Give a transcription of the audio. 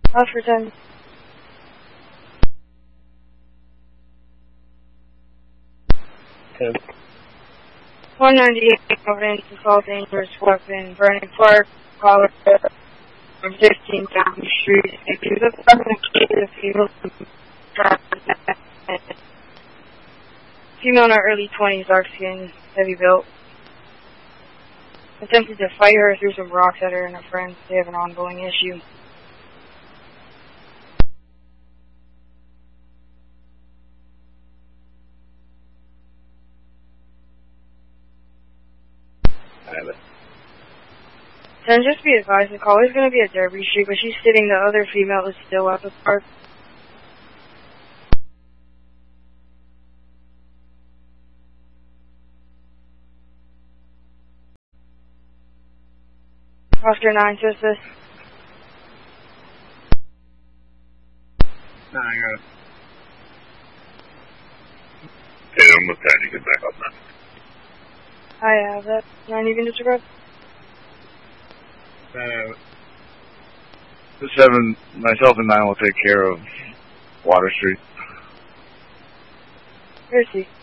Oscar 10. Okay. 198 evidence assault dangerous weapon, Vernon Park, Colorado, from 15 Down Street. If you look up the female in her early 20s, dark skin, heavy built. Attempted to fight her, threw some rocks at her and her friends. They have an ongoing issue. Then just be advised, the call is going to be at Derby Street, but she's stating the other female is still at the park. Oscar 9 says this. No, I got it. Okay, I'm with that. You get back up now. I have that. 9, you can disregard. The 7, myself and 9 will take care of Water Street. Here's C.